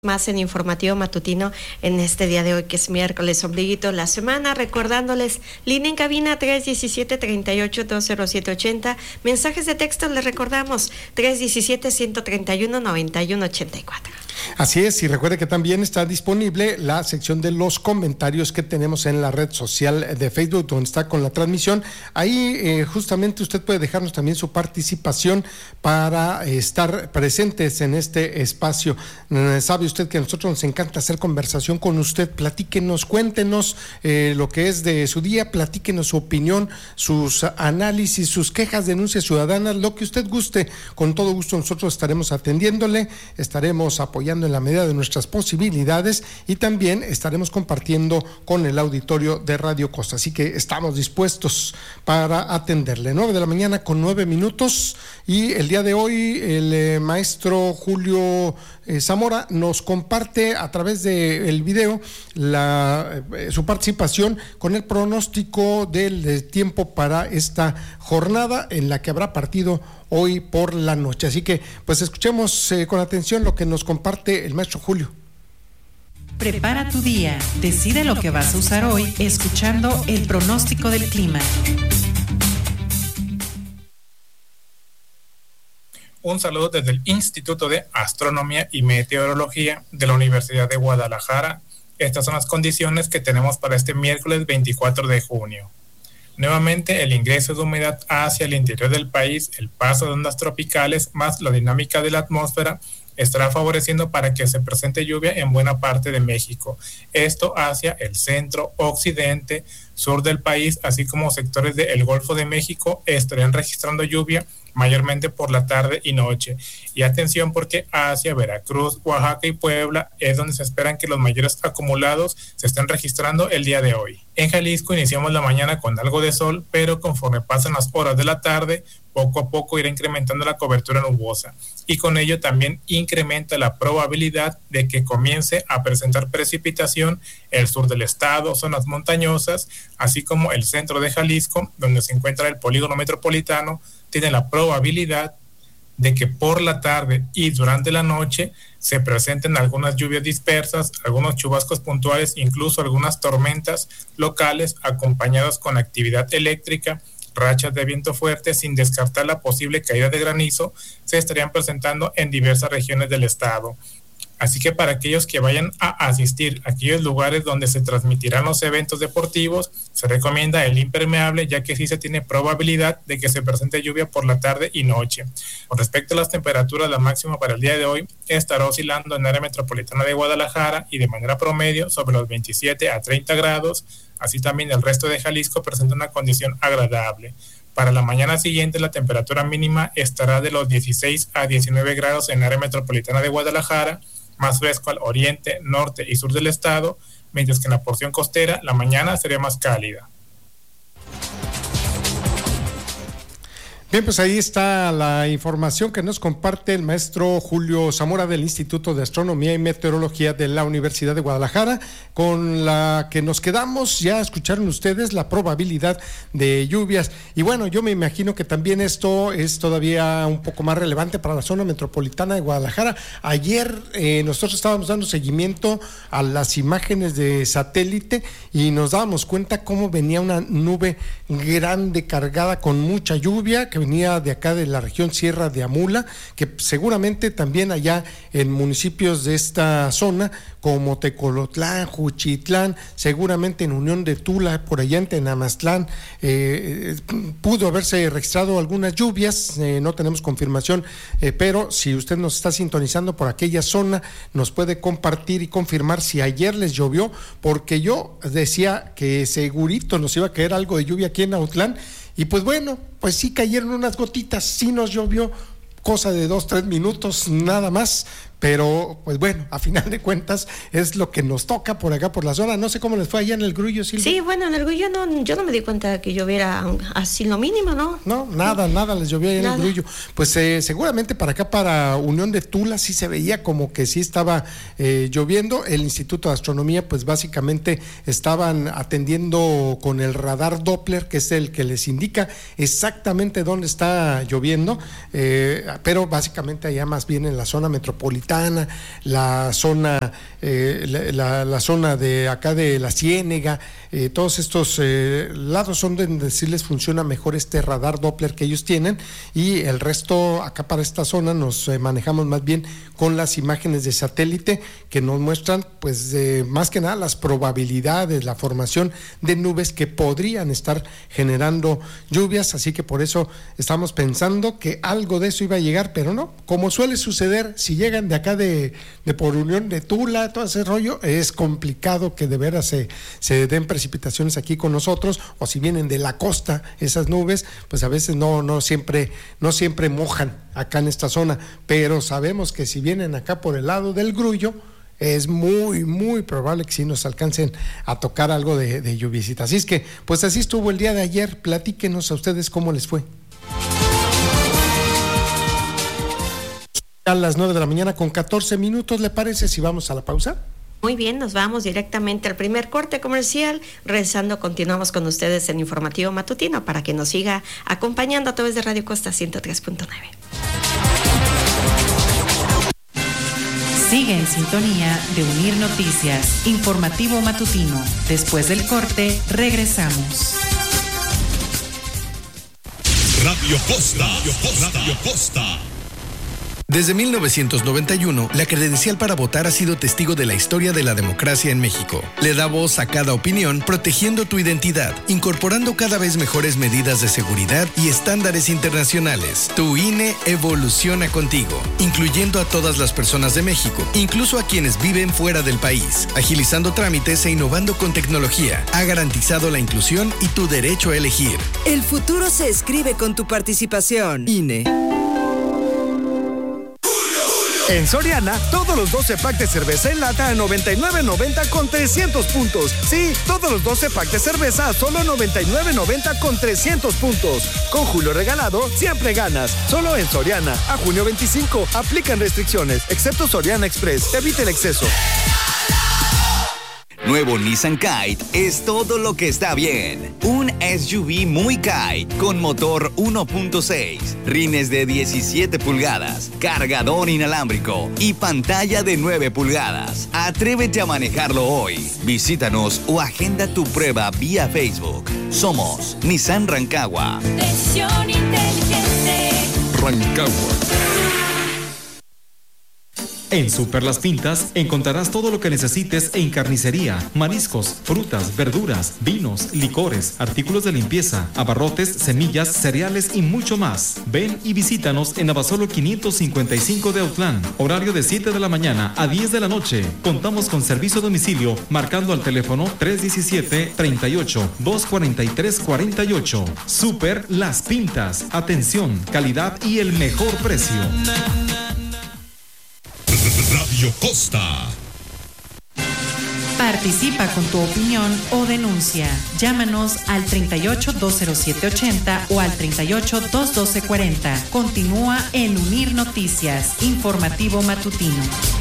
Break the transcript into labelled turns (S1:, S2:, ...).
S1: Más en Informativo Matutino en este día de hoy, que es miércoles, ombliguito de la semana, recordándoles, línea en cabina 317-38-20780, mensajes de texto les recordamos, 317-131-9184.
S2: Así es, y recuerde que también está disponible la sección de los comentarios que tenemos en la red social de Facebook, donde está con la transmisión. Ahí justamente usted puede dejarnos también su participación para estar presentes en este espacio. Sabe usted que a nosotros nos encanta hacer conversación con usted. Platíquenos, cuéntenos lo que es de su día, platíquenos su opinión, sus análisis, sus quejas, denuncias ciudadanas, lo que usted guste. Con todo gusto nosotros estaremos atendiéndole, estaremos apoyando en la medida de nuestras posibilidades y también estaremos compartiendo con el auditorio de Radio Costa. Así que estamos dispuestos para atenderle. 9:09 a.m. Y el día de hoy el maestro Julio Zamora nos comparte a través del video su participación con el pronóstico del tiempo para esta jornada en la que habrá partido hoy por la noche. Así que pues escuchemos con atención lo que nos comparte el maestro Julio.
S3: Prepara tu día, decide lo que vas a usar hoy escuchando el pronóstico del clima.
S4: Un saludo desde el Instituto de Astronomía y Meteorología de la Universidad de Guadalajara. Estas son las condiciones que tenemos para este miércoles 24 de junio. Nuevamente, el ingreso de humedad hacia el interior del país, el paso de ondas tropicales más la dinámica de la atmósfera estará favoreciendo para que se presente lluvia en buena parte de México. Esto hacia el centro, occidente, sur del país, así como sectores del Golfo de México estarían registrando lluvia mayormente por la tarde y noche. Y atención porque hacia Veracruz, Oaxaca y Puebla es donde se esperan que los mayores acumulados se estén registrando el día de hoy. En Jalisco iniciamos la mañana con algo de sol, pero conforme pasan las horas de la tarde, poco a poco irá incrementando la cobertura nubosa y con ello también incrementa la probabilidad de que comience a presentar precipitación el sur del estado, zonas montañosas, así como el centro de Jalisco, donde se encuentra el polígono metropolitano. Tiene la probabilidad de que por la tarde y durante la noche se presenten algunas lluvias dispersas, algunos chubascos puntuales, incluso algunas tormentas locales acompañadas con actividad eléctrica, rachas de viento fuerte, sin descartar la posible caída de granizo, se estarían presentando en diversas regiones del estado. Así que para aquellos que vayan a asistir a aquellos lugares donde se transmitirán los eventos deportivos, se recomienda el impermeable, ya que sí se tiene probabilidad de que se presente lluvia por la tarde y noche. Con respecto a las temperaturas, la máxima para el día de hoy estará oscilando en el área metropolitana de Guadalajara y de manera promedio sobre los 27 a 30 grados. Así también el resto de Jalisco presenta una condición agradable. Para la mañana siguiente, la temperatura mínima estará de los 16 a 19 grados en el área metropolitana de Guadalajara, más fresco al oriente, norte y sur del estado, mientras que en la porción costera la mañana sería más cálida.
S2: Bien, pues ahí está la información que nos comparte el maestro Julio Zamora del Instituto de Astronomía y Meteorología de la Universidad de Guadalajara, con la que nos quedamos. Ya escucharon ustedes la probabilidad de lluvias y bueno, yo me imagino que también esto es todavía un poco más relevante para la zona metropolitana de Guadalajara. Ayer nosotros estábamos dando seguimiento a las imágenes de satélite y nos dábamos cuenta cómo venía una nube grande cargada con mucha lluvia que venía de acá de la región Sierra de Amula, que seguramente también allá en municipios de esta zona como Tecolotlán, Juchitlán, seguramente en Unión de Tula, por allá en Tenamaztlán, pudo haberse registrado algunas lluvias, no tenemos confirmación, pero si usted nos está sintonizando por aquella zona, nos puede compartir y confirmar si ayer les llovió, porque yo decía que segurito nos iba a caer algo de lluvia aquí en Autlán, y pues bueno, pues sí cayeron unas gotitas, sí nos llovió, cosa de 2-3 minutos nada más, pero pues bueno, a final de cuentas es lo que nos toca por acá por la zona. No sé cómo les fue allá en el Grullo, Silvia.
S1: Sí, bueno, en el Grullo yo no me di cuenta que lloviera así lo mínimo, ¿no?
S2: No, nada les llovió allá en el Grullo. Pues seguramente para acá, para Unión de Tula, sí se veía como que sí estaba lloviendo. El Instituto de Astronomía, pues básicamente estaban atendiendo con el radar Doppler, que es el que les indica exactamente dónde está lloviendo, pero básicamente allá más bien en la zona metropolitana Metropolitana, la zona la zona de acá de la Ciénega, todos estos lados son donde sí les funciona mejor este radar Doppler que ellos tienen, y el resto acá para esta zona nos manejamos más bien con las imágenes de satélite que nos muestran pues más que nada las probabilidades, la formación de nubes que podrían estar generando lluvias, así que por eso estamos pensando que algo de eso iba a llegar, pero no, como suele suceder, si llegan de acá de por Unión de Tula, todo ese rollo, es complicado que de veras se den precipitaciones aquí con nosotros, o si vienen de la costa esas nubes, pues a veces no siempre mojan acá en esta zona, pero sabemos que si vienen acá por el lado del Grullo, es muy, muy probable que sí nos alcancen a tocar algo de lluviecita. Así es que, pues así estuvo el día de ayer. Platíquenos a ustedes cómo les fue. A las 9 de la mañana con 14 minutos, ¿le parece si vamos a la pausa?
S1: Muy bien, nos vamos directamente al primer corte comercial. Regresando, continuamos con ustedes en Informativo Matutino para que nos siga acompañando a través de Radio Costa 103.9.
S3: Sigue en sintonía de Unir Noticias, Informativo Matutino. Después del corte, regresamos.
S5: Radio Costa. Radio Costa.
S6: Desde 1991, la credencial para votar ha sido testigo de la historia de la democracia en México. Le da voz a cada opinión, protegiendo tu identidad, incorporando cada vez mejores medidas de seguridad y estándares internacionales. Tu INE evoluciona contigo, incluyendo a todas las personas de México, incluso a quienes viven fuera del país, agilizando trámites e innovando con tecnología. Ha garantizado la inclusión y tu derecho a elegir.
S7: El futuro se escribe con tu participación.
S6: INE.
S8: En Soriana, todos los 12 packs de cerveza en lata a $99.90 con 300 puntos. Sí, todos los 12 packs de cerveza a solo $99.90 con 300 puntos. Con Julio regalado, siempre ganas. Solo en Soriana. A junio 25, aplican restricciones, excepto Soriana Express. Evite el exceso.
S9: Nuevo Nissan Kite es todo lo que está bien. Un SUV muy Kite con motor 1.6, rines de 17 pulgadas, cargador inalámbrico y pantalla de 9 pulgadas. Atrévete a manejarlo hoy. Visítanos o agenda tu prueba vía Facebook. Somos Nissan Rancagua.
S10: Presión inteligente.
S5: Rancagua.
S11: En Super Las Pintas encontrarás todo lo que necesites en carnicería, mariscos, frutas, verduras, vinos, licores, artículos de limpieza, abarrotes, semillas, cereales y mucho más. Ven y visítanos en Abasolo 555 de Autlán. Horario de 7 de la mañana a 10 de la noche. Contamos con servicio a domicilio marcando al teléfono 317-38-243-48. Super Las Pintas. Atención, calidad y el mejor precio.
S5: Radio Costa.
S3: Participa con tu opinión o denuncia. Llámanos al 38-207-80 o al 38-212-40. Continúa en Unir Noticias, Informativo Matutino.